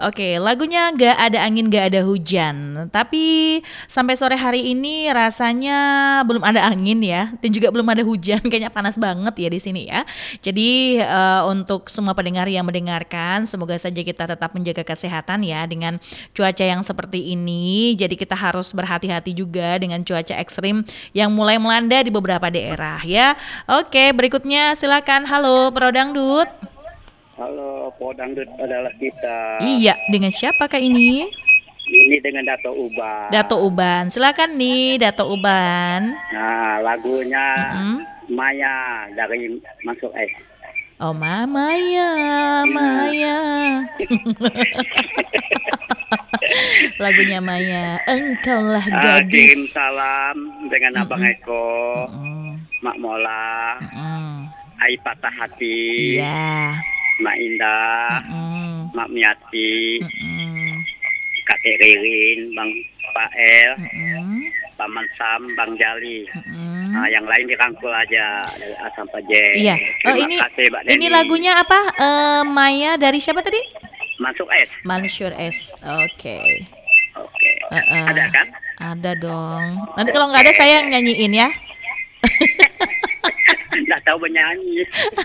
Oke, lagunya gak ada angin gak ada hujan. Tapi sampai sore hari ini rasanya belum ada angin ya, dan juga belum ada hujan. Kayaknya panas banget ya di sini ya. Jadi untuk semua pendengar yang mendengarkan, semoga saja kita tetap menjaga kesehatan ya dengan cuaca yang seperti ini. Jadi kita harus berhati-hati juga dengan cuaca ekstrim yang mulai melanda di beberapa daerah ya. Oke, berikutnya silakan. Halo, Pro Dangdut. Halo, Podangdut adalah kita. Iya, dengan siapa kak ini? Ini dengan Dato Uba. Dato Uban, silakan nih Dato Uban. Nah, lagunya Mm-mm. Maya dari Masuk Es. Oh Mama ya, Nah, Maya. Lagunya Maya, engkaulah kirim gadis. salam dengan Abang Mm-mm. Eko, Mm-mm. Mak Mola, Mm-mm. Ai Patah Hati, Iya. Mak Indah, Mm-mm. Mak Miati, Mm-mm. Kakek Ririn, Bang Pael, Mm-mm. Paman Sam, Bang Jali. Mm-mm. Nah, yang lain dirangkul aja dari A sampai J. Iya. Oh Terima ini kasih, Mbak ini Neni. lagunya apa? Maya dari siapa tadi? Masuk Es. Mansur S. Oke. Oke. Heeh. Ada kan? Ada dong. Nanti kalau nggak ada saya yang nyanyiin ya. Nggak tahu bernyanyi.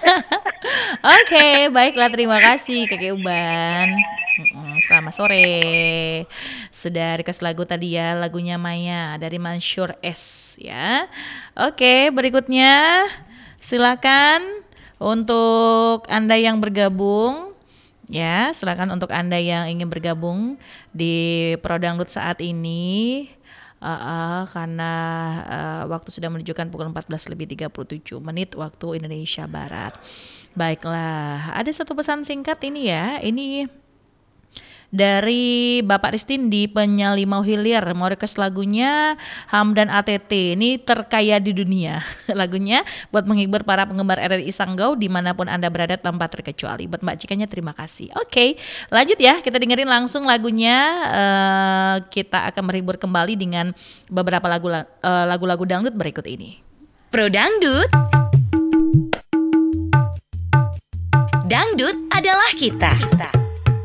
Oke, baiklah terima kasih Kakek Uban. Selamat sore. Sudah request lagu tadi ya, lagunya Maya dari Mansur S ya. Oke, berikutnya silakan untuk Anda yang bergabung. Ya, silakan untuk Anda yang ingin bergabung di Pro Dangdut saat ini. Karena waktu sudah menunjukkan pukul 14:37 waktu Indonesia Barat. Baiklah, ada satu pesan singkat ini ya. Ini dari Bapak Ristin di Penyalimau Hilir, mau request lagunya Hamdan ATT, ini terkaya di dunia. Lagunya buat menghibur para penggemar RRI Sanggau dimanapun Anda berada tanpa terkecuali. Buat Mbak Cikanya terima kasih. Oke, lanjut ya, kita dengerin langsung lagunya. Kita akan menghibur kembali dengan beberapa lagu-lagu dangdut berikut ini. Pro Dangdut, dangdut adalah kita.